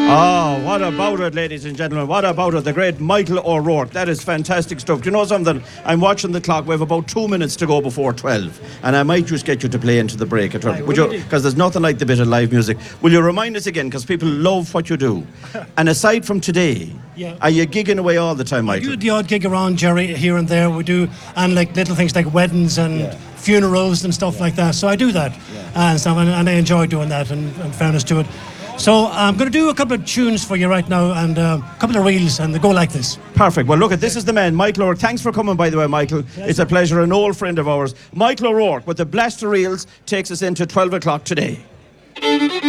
Oh, what about it, ladies and gentlemen? What about it? The great Michael O'Rourke. That is fantastic stuff. Do you know something? I'm watching the clock. We have about 2 minutes to go before 12. And I might just get you to play into the break at 12. Would you? Because there's nothing like the bit of live music. Will you remind us again? Because people love what you do. And aside from today, are you gigging away all the time, Michael? We do the odd gig around, Jerry, here and there. We do, and like little things like weddings and funerals and stuff like that. So I do that and stuff, and I enjoy doing that, and fairness to it. So I'm going to do a couple of tunes for you right now, and a couple of reels, and they go like this. Perfect. Well, look, this is the man, Michael O'Rourke. Thanks for coming, by the way, Michael. It's a pleasure, an old friend of ours. Michael O'Rourke with the Blaster Reels takes us into 12 o'clock today.